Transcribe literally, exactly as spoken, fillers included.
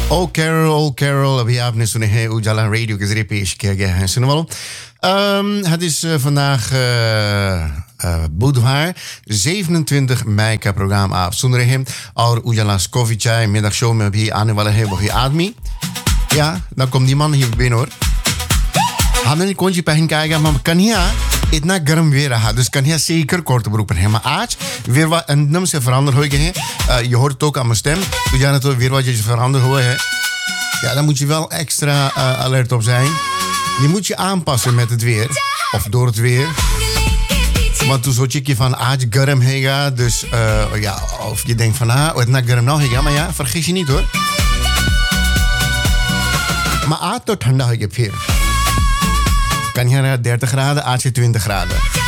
ओ कैरल ओ कैरल अभी आपने सुने हैं उजाला रेडियो के जरिए पेश किया गया है सुनने वालों. Um, het is uh, vandaag uh, uh, बुधवार zevenentwintig मई का प्रोग्राम आप सुन रहे हैं और उजाला's कॉफी चाय middagshow में अभी आने वाला है वही आदमी. Ja, dan komt die man hier binnen hoor. हमने कौन सी पहन के आएगा maar कन्हैया इतना गर्म weer रहा dus कन्हैया zeker korte broek पर है maar आज weer wat enorm से veranderd हो गए हैं. Uh, je hoort het ook aan mijn stem. Dus ja, natuurlijk weer wat je veranderd hoor hè. Ja, dan moet je wel extra uh, alert op zijn. Je moet je aanpassen met het weer. Of door het weer. Want toen soort je van aaj garm hega. Dus uh, ja, of je denkt van ah, het na garm nou hega. Maar ja, vergis je niet hoor. Maar aaj tot ठंडा हो गया फिर. Kan je dertig graden, aaj twintig graden.